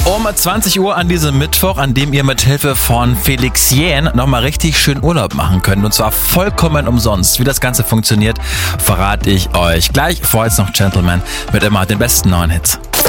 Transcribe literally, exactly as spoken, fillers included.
Um zwanzig Uhr an diesem Mittwoch, an dem ihr mit Hilfe von Felix Jähn nochmal richtig schön Urlaub machen könnt. Und zwar vollkommen umsonst. Wie das Ganze funktioniert, verrate ich euch gleich. Vorher jetzt noch Gentleman mit immer den besten neuen Hits.